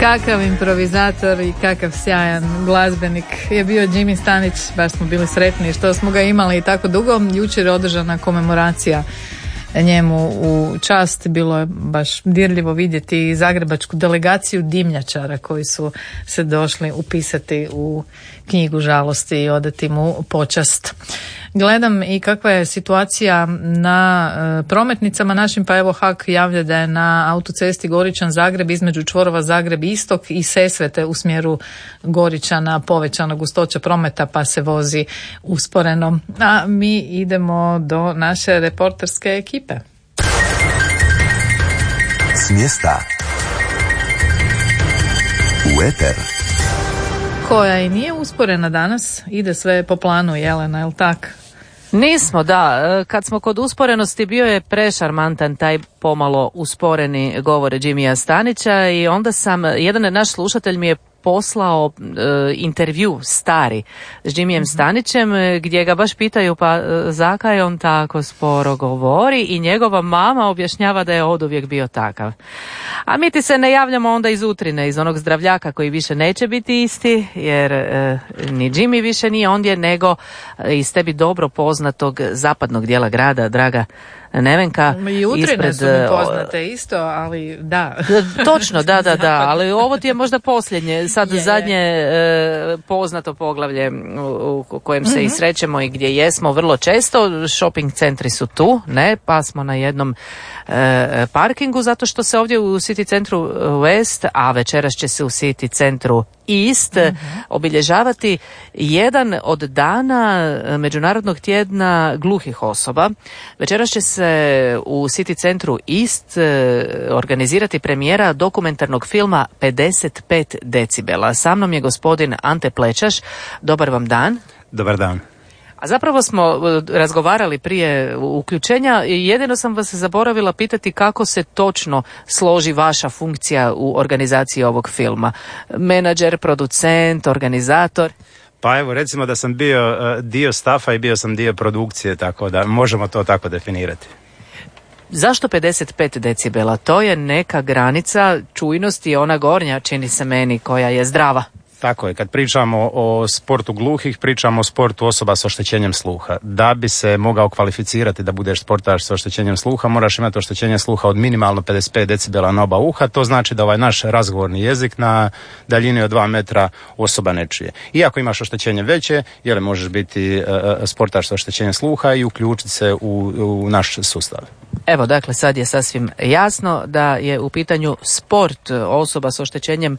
Kakav improvizator i kakav sjajan glazbenik je bio Jimmy Stanić, baš smo bili sretni što smo ga imali tako dugo. Jučer je održana komemoracija njemu u čast, bilo je baš dirljivo vidjeti zagrebačku delegaciju dimnjačara koji su se došli upisati u knjigu žalosti i odati mu počast. Gledam i kakva je situacija na prometnicama našim, pa evo HAK javlja da je na autocesti Goričan-Zagreb između čvorova Zagreb-Istok i Sesvete u smjeru Goričana povećana gustoća prometa pa se vozi usporeno. A mi idemo do naše reporterske ekipe. S mjesta u eter. Koja i nije usporena danas, ide sve po planu, Jelena, jel tak? Nismo, da. Kad smo kod usporenosti, bio je prešarmantan taj pomalo usporeni govor Jimmya Stanića i onda jedan naš slušatelj mi je poslao intervju stari s Jimmyjem Stanićem gdje ga baš pitaju pa zakaj on tako sporo govori i njegova mama objašnjava da je oduvijek bio takav. A mi ti se ne javljamo onda iz utrine, iz onog zdravljaka koji više neće biti isti jer ni Jimmy više nije ondje nego iz tebi dobro poznatog zapadnog dijela grada, draga Nevenka. I utrine su mi poznate isto, ali da. Točno, da, ali ovo ti je možda posljednje, sad zadnje poznato poglavlje u kojem se i srećemo i gdje jesmo vrlo često. Shopping centri su tu, ne, pa smo na jednom parkingu, zato što se ovdje u City centru West, a večeras će se u City centru East obilježavati jedan od dana Međunarodnog tjedna gluhih osoba. Večeras će se u City centru East organizirati premijera dokumentarnog filma 55 decibela. Sa mnom je gospodin Ante Plečaš. Dobar vam dan. Dobar dan. A zapravo smo razgovarali prije uključenja i jedino sam vas zaboravila pitati kako se točno složi vaša funkcija u organizaciji ovog filma. Menadžer, producent, organizator? Pa evo, recimo da sam bio dio stafa i bio sam dio produkcije, tako da možemo to tako definirati. Zašto 55 decibela? To je neka granica čujnosti, ona gornja čini se meni koja je zdrava. Tako je, kad pričamo o sportu gluhih, pričamo o sportu osoba s oštećenjem sluha. Da bi se mogao kvalificirati da budeš sportaš s oštećenjem sluha, moraš imati oštećenje sluha od minimalno 55 decibela na oba uha. To znači da ovaj naš razgovorni jezik na daljini od 2 metra osoba ne čuje. Iako imaš oštećenje veće, možeš biti sportaš s oštećenjem sluha i uključiti se u naš sustav. Evo, dakle, sad je sasvim jasno da je u pitanju sport osoba s oštećenjem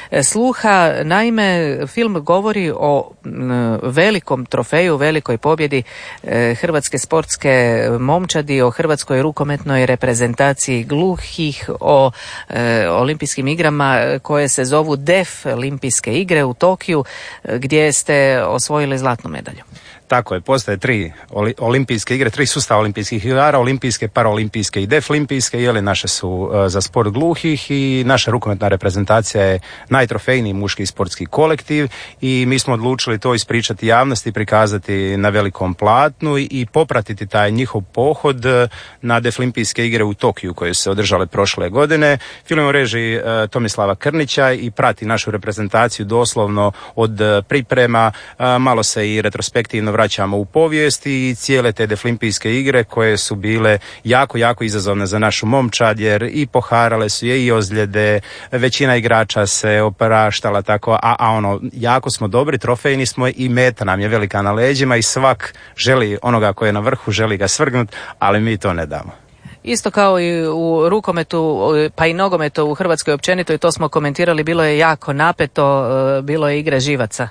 sluha. Naime, film govori o velikom trofeju, velikoj pobjedi hrvatske sportske momčadi, o hrvatskoj rukometnoj reprezentaciji gluhih, o olimpijskim igrama koje se zovu DEF olimpijske igre u Tokiju, gdje ste osvojili zlatnu medalju. Tako je, postoje 3 olimpijske igre, 3 sustava olimpijskih igara, olimpijske, paraolimpijske i defolimpijske, naše su za sport gluhih i naša rukometna reprezentacija je najtrofejniji muški sportski kolektiv i mi smo odlučili to ispričati javnosti, prikazati na velikom platnu i popratiti taj njihov pohod na defolimpijske igre u Tokiju koje su se održale prošle godine. Film u režiji Tomislava Krnića i prati našu reprezentaciju doslovno od priprema, malo se i retrospektivno vraćamo u povijest i cijele te defolimpijske igre koje su bile jako, jako izazovne za našu momčad jer i poharale su je i ozljede, većina igrača se opraštala tako, a jako smo dobri, trofejni smo i meta nam je velika na leđima i svak želi onoga koji je na vrhu, želi ga svrgnut, ali mi to ne damo. Isto kao i u rukometu, pa i nogometu u Hrvatskoj općenito, i to smo komentirali, bilo je jako napeto, bilo je igre živaca.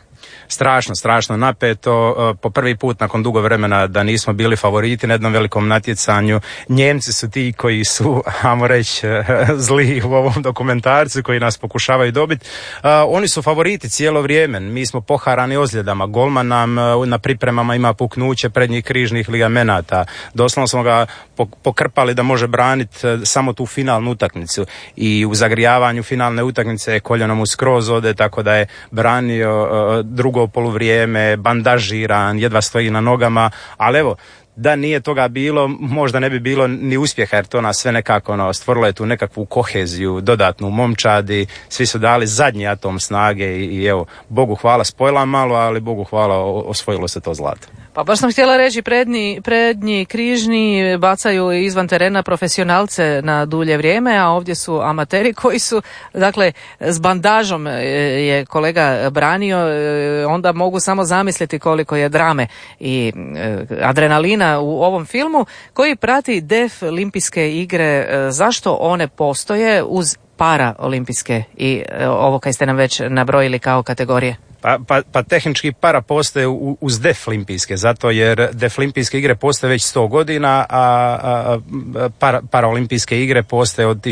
Strašno napeto, po prvi put nakon dugo vremena da nismo bili favoriti na jednom velikom natjecanju. Njemci su ti koji su, ajmo reći, zli u ovom dokumentarcu, koji nas pokušavaju dobiti. Oni su favoriti cijelo vrijeme, mi smo poharani ozljedama, golman nam na pripremama ima puknuće prednjih križnih ligamenata, doslovno smo ga pokrpali da može braniti samo tu finalnu utakmicu i u zagrijavanju finalne utakmice koljeno mu skroz ode, tako da je branio drugo poluvrijeme, bandažiran, jedva stoji na nogama, ali evo, da nije toga bilo, možda ne bi bilo ni uspjeha, jer to nas sve nekako stvorilo je tu nekakvu koheziju, dodatnu momčadi, svi su dali zadnji atom snage i evo, Bogu hvala, spojila malo, ali Bogu hvala, osvojilo se to zlato. Pa baš sam htjela reći, prednji križni bacaju izvan terena profesionalce na dulje vrijeme, a ovdje su amateri koji su, dakle, s bandažom je kolega branio, onda mogu samo zamisliti koliko je drame i adrenalina u ovom filmu koji prati Deaf olimpijske igre. Zašto one postoje uz paraolimpijske i ovo kaj ste nam već nabrojili kao kategorije? Pa tehnički para postoje uz deflimpijske, zato jer deflimpijske igre postoje već 100 godina, a paraolimpijske igre postoje od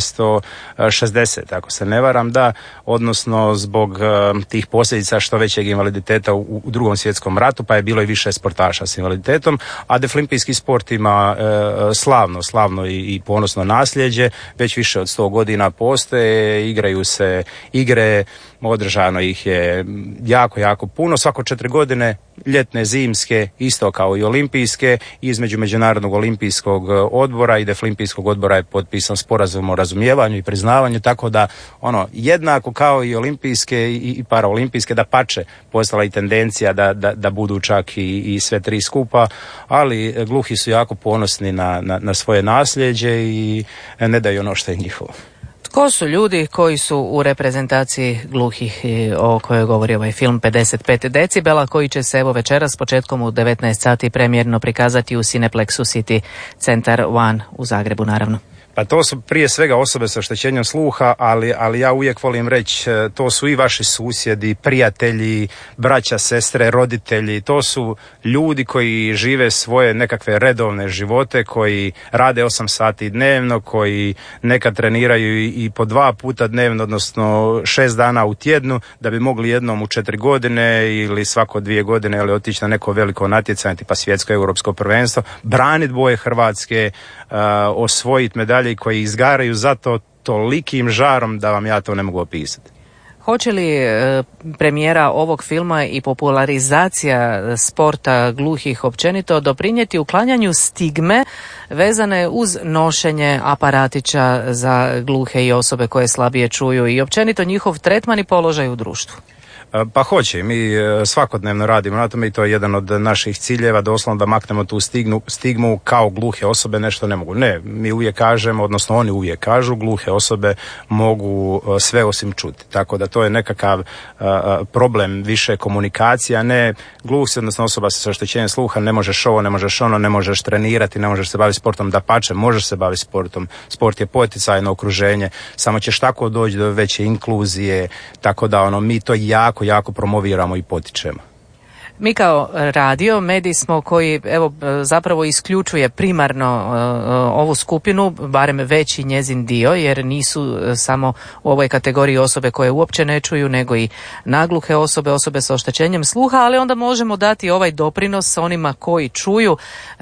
1960, ako se ne varam, da, odnosno zbog tih posljedica što većeg invaliditeta u Drugom svjetskom ratu, pa je bilo i više sportaša s invaliditetom, a deflimpijski sport ima slavno i ponosno nasljeđe, već više od 100 godina postoje, igraju se igre, održano ih je jako puno, svako 4 godine, ljetne, zimske, isto kao i olimpijske. Između Međunarodnog olimpijskog odbora i deflimpijskog odbora je potpisan sporazum o razumijevanju i priznavanju, tako da jednako kao i olimpijske i paraolimpijske, da pače postala i tendencija da budu čak i sve tri skupa, ali gluhi su jako ponosni na svoje nasljeđe i ne daju ono što je njihovo. Tko su ljudi koji su u reprezentaciji gluhih o kojoj govori ovaj film 55 decibela, koji će se evo večeras početkom u 19 sati premijerno prikazati u Cineplexu City Centar One u Zagrebu, naravno? Pa to su prije svega osobe sa oštećenjem sluha, ali ja uvijek volim reći, to su i vaši susjedi, prijatelji, braća, sestre, roditelji, to su ljudi koji žive svoje nekakve redovne živote, koji rade 8 sati dnevno, koji nekad treniraju i po 2 puta dnevno, odnosno 6 dana u tjednu, da bi mogli jednom u 4 godine ili svako 2 godine ili otići na neko veliko natjecanje, tipa svjetsko, europsko prvenstvo, braniti boje Hrvatske, osvojiti medalje koji izgaraju zato tolikim žarom da vam ja to ne mogu opisati. Hoće li premijera ovog filma i popularizacija sporta gluhih općenito doprinijeti uklanjanju stigme vezane uz nošenje aparatića za gluhe i osobe koje slabije čuju i općenito njihov tretman i položaj u društvu? Pa hoće, mi svakodnevno radimo na tome i to je jedan od naših ciljeva, doslovno da maknemo tu stigmu kao gluhe osobe nešto ne mogu. Ne, mi uvijek kažemo, odnosno oni uvijek kažu, gluhe osobe mogu sve osim čuti. Tako da to je nekakav problem više komunikacija, ne gluh si, odnosno osoba sa oštećenjem sluha, ne možeš ovo, ne možeš ono, ne možeš trenirati, ne možeš se baviti sportom, dapače, možeš se baviti sportom. Sport je poticajno okruženje, samo ćeš tako doći do veće inkluzije, tako da mi to jako promoviramo i potičemo. Mi kao radio, medij smo koji zapravo isključuje primarno ovu skupinu, barem veći njezin dio, jer nisu samo u ovoj kategoriji osobe koje uopće ne čuju, nego i nagluhe osobe sa oštećenjem sluha, ali onda možemo dati ovaj doprinos onima koji čuju,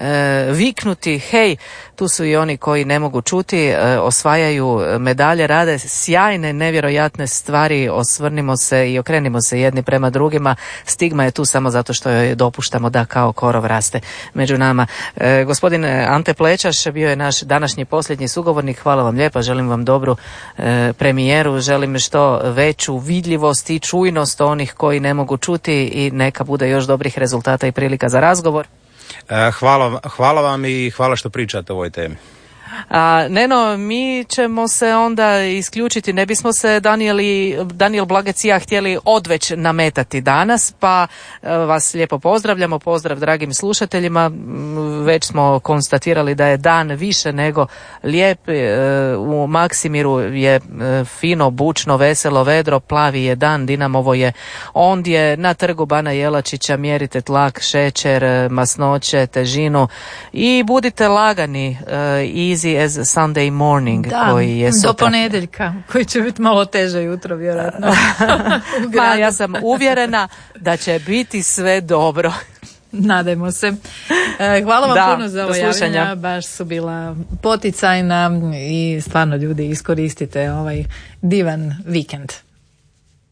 viknuti, hej, tu su i oni koji ne mogu čuti, osvajaju medalje, rade sjajne, nevjerojatne stvari, osvrnimo se i okrenimo se jedni prema drugima. Stigma je tu samo zato što joj dopuštamo da kao korov raste među nama. Gospodin Ante Plečaš bio je naš današnji posljednji sugovornik. Hvala vam lijepa, želim vam dobru premijeru, želim što veću vidljivost i čujnost onih koji ne mogu čuti i neka bude još dobrih rezultata i prilika za razgovor. Hvala vam i hvala što pričate o ovoj temi. Neno, mi ćemo se onda isključiti, ne bismo se Danijel Blagec i ja htjeli odveć nametati danas, pa vas lijepo pozdravljamo, pozdrav dragim slušateljima, već smo konstatirali da je dan više nego lijep, u Maksimiru je fino, bučno, veselo, vedro, plavi je dan, Dinamovo je ondje, na trgu Bana Jelačića mjerite tlak, šećer, masnoće, težinu i budite lagani, easy as Sunday morning, koji je sutra. Do ponedjeljka, koji će biti malo teže jutro, vjerojatno. Ja sam uvjerena da će biti sve dobro. Nadajmo se. Hvala vam puno za ovo javljanje, baš su bila poticajna i stvarno ljudi iskoristite ovaj divan vikend.